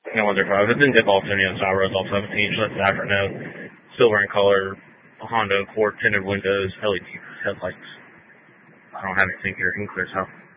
No wonder five. It's in dip alternating on side roads, all 17, so that's Saffron note. Silver in color, Honda Accord, tinted windows, LED headlights. I don't have anything here in clear south.